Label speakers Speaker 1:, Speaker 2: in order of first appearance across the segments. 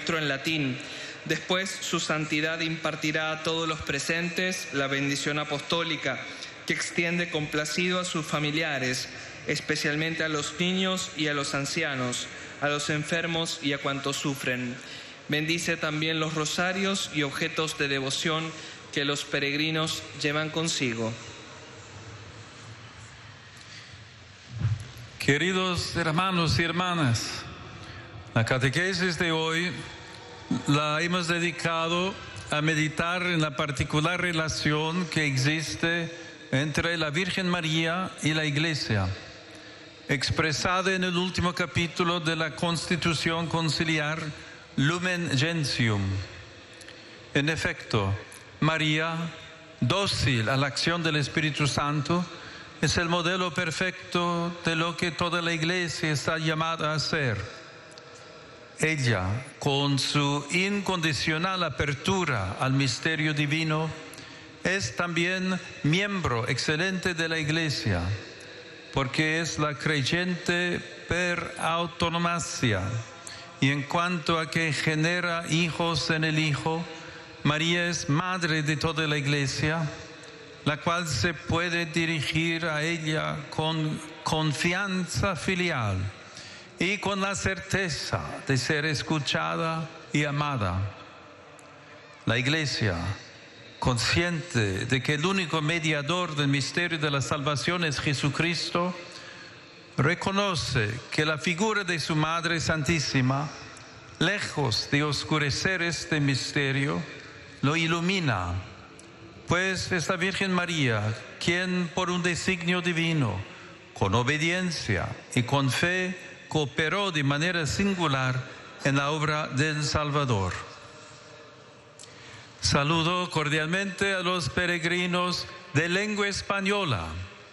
Speaker 1: Nuestro en latín. Después, su santidad impartirá a todos los presentes la bendición apostólica, que extiende complacido a sus familiares, especialmente a los niños y a los ancianos, a los enfermos y a cuantos sufren. Bendice también los rosarios y objetos de devoción que los peregrinos llevan consigo.
Speaker 2: Queridos hermanos y hermanas, la catequesis de hoy la hemos dedicado a meditar en la particular relación que existe entre la Virgen María y la Iglesia, expresada en el último capítulo de la Constitución Conciliar Lumen Gentium. En efecto, María, dócil a la acción del Espíritu Santo, es el modelo perfecto de lo que toda la Iglesia está llamada a ser. Ella, con su incondicional apertura al misterio divino, es también miembro excelente de la Iglesia, porque es la creyente per autonomacia, y en cuanto a que genera hijos en el Hijo, María es madre de toda la Iglesia, la cual se puede dirigir a ella con confianza filial y con la certeza de ser escuchada y amada. La Iglesia, consciente de que el único mediador del misterio de la salvación es Jesucristo, reconoce que la figura de su Madre Santísima, lejos de oscurecer este misterio, lo ilumina, pues es la Virgen María quien, por un designio divino, con obediencia y con fe, cooperó de manera singular en la obra del Salvador. Saludo cordialmente a los peregrinos de lengua española.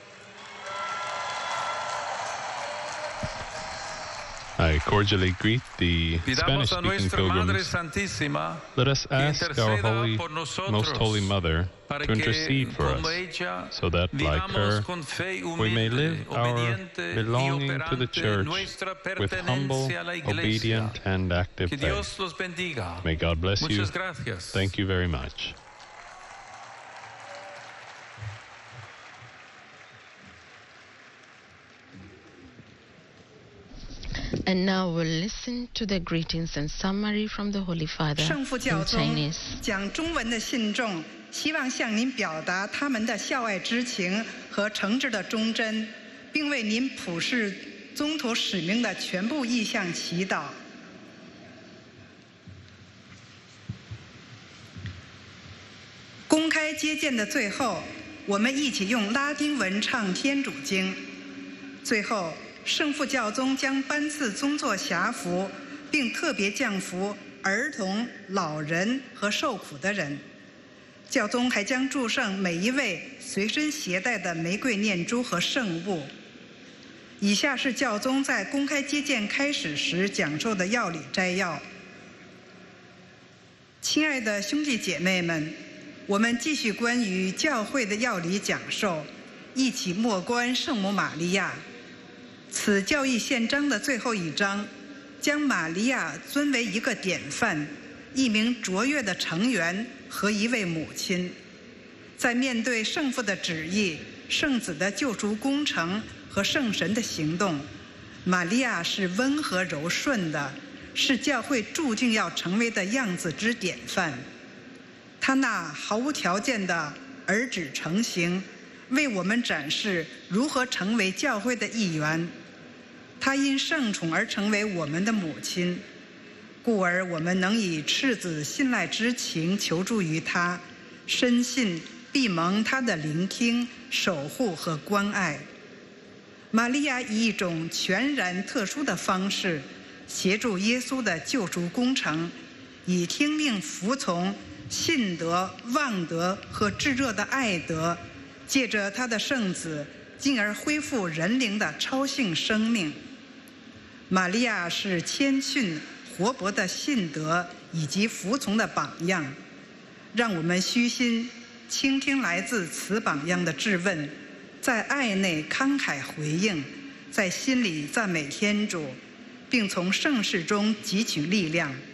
Speaker 3: I cordially greet the
Speaker 2: Pidamos a
Speaker 3: Spanish-speaking
Speaker 2: nuestra Madre
Speaker 3: pilgrims.
Speaker 2: Santísima
Speaker 3: Let us
Speaker 2: que
Speaker 3: ask our
Speaker 2: interceda por
Speaker 3: Most
Speaker 2: nosotros,
Speaker 3: Holy Mother
Speaker 2: para
Speaker 3: to
Speaker 2: que,
Speaker 3: intercede for
Speaker 2: como
Speaker 3: us,
Speaker 2: ella,
Speaker 3: so that, like
Speaker 2: vivamos
Speaker 3: her,
Speaker 2: con fe
Speaker 3: we may
Speaker 2: humilde,
Speaker 3: live our
Speaker 2: obediente y
Speaker 3: belonging to the
Speaker 2: operante
Speaker 3: Church
Speaker 2: nuestra
Speaker 3: with humble,
Speaker 2: pertenencia a la Iglesia.
Speaker 3: obedient, and active
Speaker 2: Que
Speaker 3: faith.
Speaker 2: Dios los bendiga.
Speaker 3: May God bless you.
Speaker 2: Muchas gracias.
Speaker 3: Thank you very much.
Speaker 4: And now we'll listen to the greetings and summary from the Holy Father
Speaker 5: 圣父教
Speaker 4: in
Speaker 5: 宗
Speaker 4: Chinese.
Speaker 5: 讲中文的信众希望向您表达他们的孝爱之情和诚挚的忠贞，并为您普世宗徒使命的全部意向祈祷。公开接见的最后，我们一起用拉丁文唱天主经。最后，圣父教宗将颁赐宗座辖福，并特别降福儿童、老人和受苦的人。教宗还将祝圣每一位随身携带的玫瑰念珠和圣物。以下是教宗在公开接见开始时讲授的要理摘要。亲爱的兄弟姐妹们，我们继续关于教会的要理讲授，一起默观圣母玛利亚。此教义宪章的最后一章，将玛利亚尊为一个典范，一名卓越的成员和一位母亲。在面对圣父的旨意、圣子的救赎工程和圣神的行动，玛利亚是温和柔顺的，是教会注定要成为的样子之典范。她那毫无条件的儿子成行，为我们展示如何成为教会的一员。她因圣宠而成为我们的母亲，故而我们能以赤子信赖之情求助于她，深信必蒙她的聆听、守护和关爱。玛利亚以一种全然特殊的方式协助耶稣的救赎工程，以听命服从、信德、望德和炙热的爱德，借着他的圣子，进而恢复人灵的超性生命。玛利亚是谦逊、活泼的信德以及服从的榜样，让我们虚心倾听来自此榜样的质问，在爱内慷慨回应，在心里赞美天主，并从圣事中汲取力量。